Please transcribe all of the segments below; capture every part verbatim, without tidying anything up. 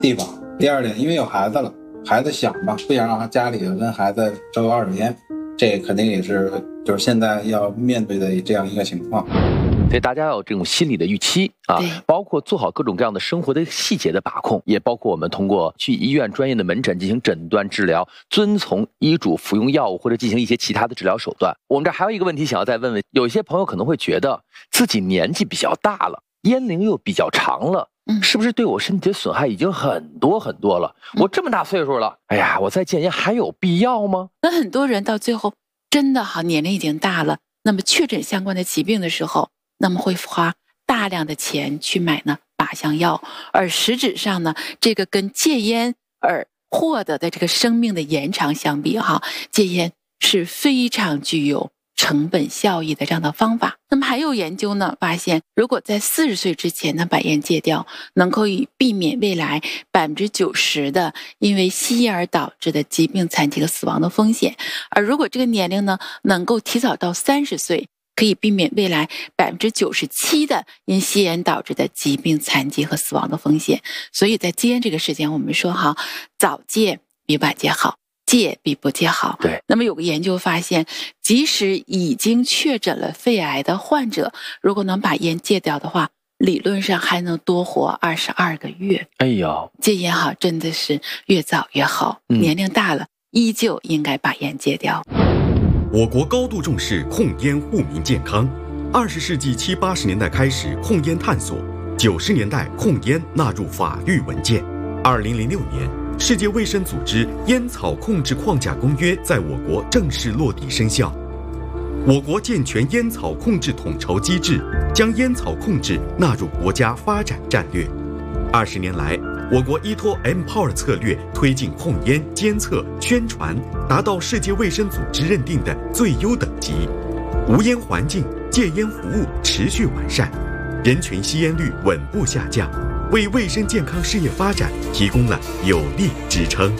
地方。第二点，因为有孩子了，孩子想吧，不想让家里跟孩子抽二手烟，这肯定也是就是现在要面对的这样一个情况。 所以大家要有这种心理的预期啊，包括做好各种各样的生活的细节的把控，也包括我们通过去医院专业的门诊进行诊断治疗，遵从医嘱服用药物或者进行一些其他的治疗手段。我们这还有一个问题想要再问问，有一些朋友可能会觉得自己年纪比较大了，烟龄又比较长了，是不是对我身体的损害已经很多很多了？我这么大岁数了，哎呀，我再戒烟还有必要吗？ 那很多人到最后真的哈年龄已经大了，那么确诊相关的疾病的时候，那么会花大量的钱去买呢靶向药，而实质上呢，这个跟戒烟而获得的这个生命的延长相比哈，戒烟是非常具有成本效益的这样的方法。那么还有研究呢发现，如果在四十岁之前呢把烟戒掉，能够以避免未来百分之九十的因为吸烟而导致的疾病、残疾和死亡的风险。而如果这个年龄呢能够提早到三十岁，可以避免未来百分之九十七的因吸烟导致的疾病、残疾和死亡的风险。所以在戒烟这个事情，我们说哈，早戒比晚戒好，戒比不戒好。 对。 那么有个研究发现，即使已经确诊了肺癌的患者，如果能把烟戒掉的话，理论上还能多活二十二个月。 哎呦， 戒烟好真的是越早越好，嗯、年龄大了依旧应该把烟戒掉。 我国高度重视控烟护民健康。二十世纪七八十年代开始控烟探索，九十年代控烟纳入法律文件。二零零六年，世界卫生组织烟草控制框架公约在我国正式落地生效。我国健全烟草控制统筹机制，将烟草控制纳入国家发展战略。二十年来，我国依托 Empower 策略推进控烟监测宣传，达到世界卫生组织认定的最优等级，无烟环境、戒烟服务持续完善，人群吸烟率稳步下降，为卫生健康事业发展提供了有力支撑。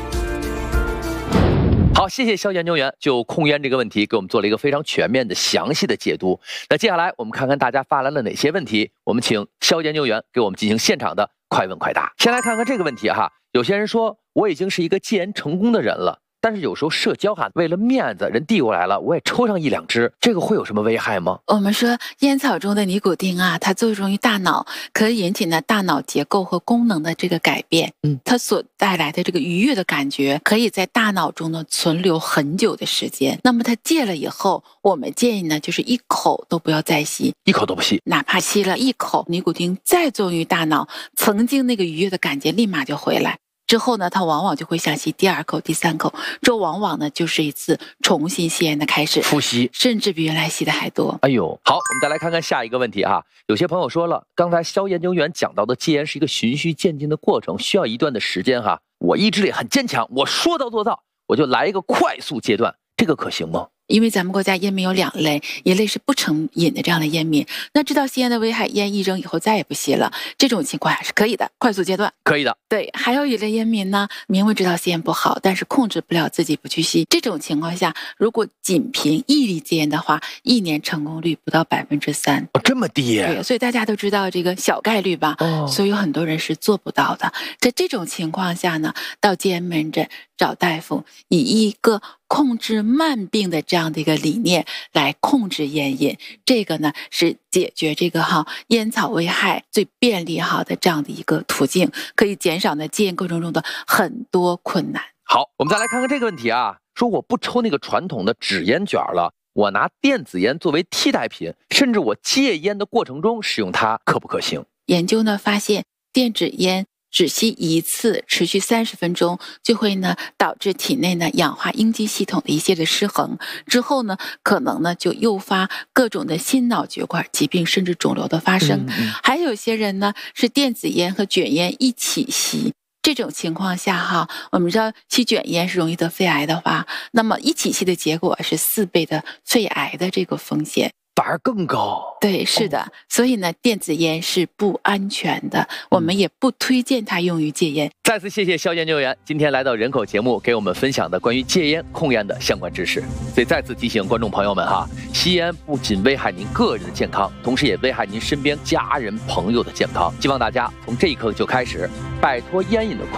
好，谢谢肖研究员就控烟这个问题给我们做了一个非常全面的详细的解读。那接下来我们看看大家发来了哪些问题，我们请肖研究员给我们进行现场的快问快答。先来看看这个问题哈，有些人说我已经是一个戒烟成功的人了，但是有时候社交哈，为了面子，人递过来了，我也抽上一两支，这个会有什么危害吗？ 我们说烟草中的尼古丁啊，它作用于大脑，可以引起呢大脑结构和功能的这个改变。嗯，它所带来的这个愉悦的感觉，可以在大脑中呢存留很久的时间。那么它戒了以后，我们建议呢就是一口都不要再吸， 一口都不吸， 哪怕吸了一口尼古丁，再作用于大脑，曾经那个愉悦的感觉立马就回来。之后呢，他往往就会想吸第二口、第三口，这往往呢就是一次重新吸烟的开始， 复吸， 甚至比原来吸的还多。 哎呦，好，我们再来看看下一个问题哈。有些朋友说了，刚才肖研究员讲到的戒烟是一个循序渐进的过程，需要一段的时间哈。我意志力很坚强，我说到做到，我就来一个快速阶段，这个可行吗？ 因为咱们国家烟民有两类，一类是不成瘾的这样的烟民，那知道吸烟的危害，烟一扔以后再也不吸了，这种情况还是可以的，快速阶段可以的。 对，还有一类烟民呢，明明知道吸烟不好，但是控制不了自己不去吸，这种情况下，如果仅凭毅力戒烟的话，一年成功率不到百分之三， 哦，这么低？ 对，所以大家都知道这个小概率吧，哦，所以有很多人是做不到的。在这种情况下呢，到戒烟门诊找大夫，以一个控制慢病的这样的一个理念来控制烟瘾，这个呢是解决这个哈烟草危害最便利哈的这样的一个途径，可以减少呢戒烟过程中的很多困难。 好，我们再来看看这个问题啊，说我不抽那个传统的纸烟卷了，我拿电子烟作为替代品，甚至我戒烟的过程中使用它，可不可行？ 研究呢发现，电子烟只吸一次，持续三十分钟，就会呢导致体内呢氧化应激系统的一些的失衡，之后呢可能呢就诱发各种的心脑血管疾病甚至肿瘤的发生。嗯嗯，还有些人呢是电子烟和卷烟一起吸，这种情况下哈，我们知道吸卷烟是容易得肺癌的话，那么一起吸的结果是四倍的肺癌的这个风险。 反而更高。 对，是的，哦，所以呢，电子烟是不安全的，我们也不推荐它用于戒烟。 再次谢谢肖研究员今天来到人口节目，给我们分享的关于戒烟、控烟的相关知识。所以再次提醒观众朋友们哈，吸烟不仅危害您个人的健康，同时也危害您身边家人朋友的健康。希望大家从这一刻就开始摆脱烟瘾的困